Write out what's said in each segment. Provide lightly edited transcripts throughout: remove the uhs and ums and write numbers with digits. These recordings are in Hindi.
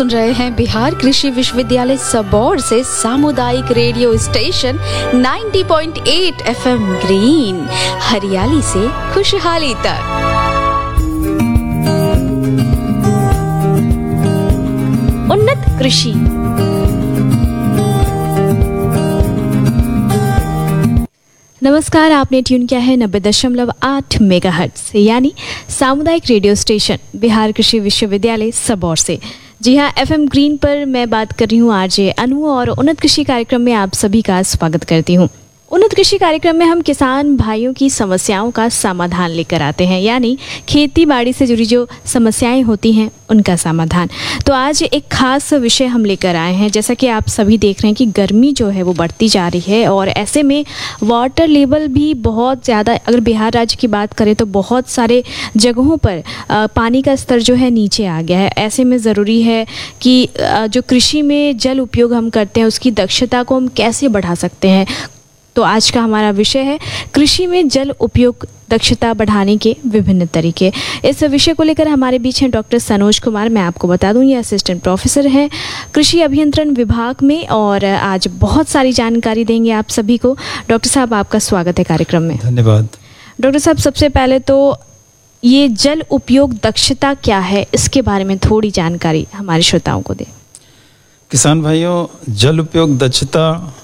सुन रहे हैं बिहार कृषि विश्वविद्यालय सबौर से सामुदायिक रेडियो स्टेशन 90.8 FM ग्रीन, हरियाली से खुशहाली तक। उन्नत कृषि। नमस्कार, आपने ट्यून किया है 90.8 मेगाहर्ट्ज यानी सामुदायिक रेडियो स्टेशन बिहार कृषि विश्वविद्यालय सबौर से। जी हाँ, FM ग्रीन पर मैं बात कर रही हूँ आरजे अनु, और उन्नत कृषि कार्यक्रम में आप सभी का स्वागत करती हूँ। उन्नत कृषि कार्यक्रम में हम किसान भाइयों की समस्याओं का समाधान लेकर आते हैं, यानी खेती बाड़ी से जुड़ी जो समस्याएं होती हैं उनका समाधान। तो आज एक खास विषय हम लेकर आए हैं। जैसा कि आप सभी देख रहे हैं कि गर्मी जो है वो बढ़ती जा रही है, और ऐसे में वाटर लेवल भी बहुत ज़्यादा, अगर बिहार राज्य की बात करें तो बहुत सारे जगहों पर पानी का स्तर जो है नीचे आ गया है। ऐसे में ज़रूरी है कि जो कृषि में जल उपयोग हम करते हैं उसकी दक्षता को हम कैसे बढ़ा सकते हैं। तो आज का हमारा विषय है कृषि में जल उपयोग दक्षता बढ़ाने के विभिन्न तरीके। इस विषय को लेकर हमारे बीच हैं डॉक्टर सनोज कुमार। मैं आपको बता दूं, ये असिस्टेंट प्रोफेसर हैं कृषि अभियंत्रण विभाग में, और आज बहुत सारी जानकारी देंगे आप सभी को। डॉक्टर साहब, आपका स्वागत है कार्यक्रम में। धन्यवाद। डॉक्टर साहब, सबसे पहले तो ये जल उपयोग दक्षता क्या है, इसके बारे में थोड़ी जानकारी हमारे श्रोताओं को दें। किसान भाइयों, जल उपयोग दक्षता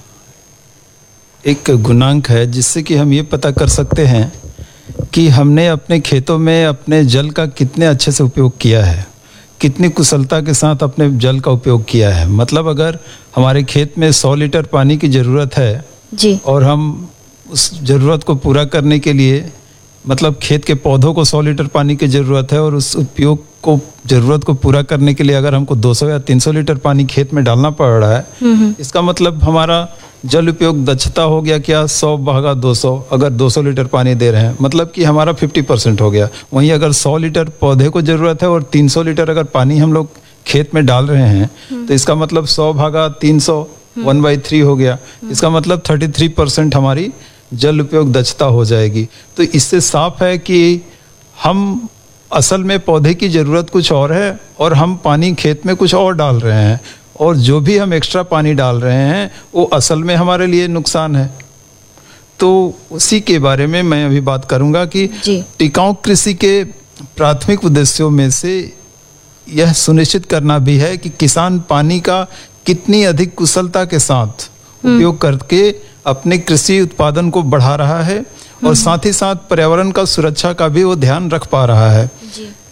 एक गुणांक है जिससे कि हम ये पता कर सकते हैं कि हमने अपने खेतों में अपने जल का कितने अच्छे से उपयोग किया है, कितनी कुशलता के साथ अपने जल का उपयोग किया है। मतलब अगर हमारे खेत में 100 लीटर पानी की ज़रूरत है जी, और हम उस ज़रूरत को पूरा करने के लिए, मतलब खेत के पौधों को 100 लीटर पानी की ज़रूरत है, और उस उपयोग को ज़रूरत को पूरा करने के लिए अगर हमको 200 या 300 लीटर पानी खेत में डालना पड़ रहा है, इसका मतलब हमारा जल उपयोग दक्षता हो गया क्या 100/200। अगर 200 लीटर पानी दे रहे हैं मतलब कि हमारा 50% हो गया। वहीं अगर 100 लीटर पौधे को ज़रूरत है और 300 लीटर अगर पानी हम लोग खेत में डाल रहे हैं, तो इसका मतलब 100/300 1/3 हो गया। इसका मतलब 33% हमारी जल उपयोग दक्षता हो जाएगी। तो इससे साफ है कि हम असल में पौधे की ज़रूरत कुछ और है और हम पानी खेत में कुछ और डाल रहे हैं, और जो भी हम एक्स्ट्रा पानी डाल रहे हैं वो असल में हमारे लिए नुकसान है। तो उसी के बारे में मैं अभी बात करूंगा कि टिकाऊ कृषि के प्राथमिक उद्देश्यों में से यह सुनिश्चित करना भी है कि किसान पानी का कितनी अधिक कुशलता के साथ उपयोग करके अपने कृषि उत्पादन को बढ़ा रहा है, और साथ ही साथ पर्यावरण का सुरक्षा का भी वो ध्यान रख पा रहा है।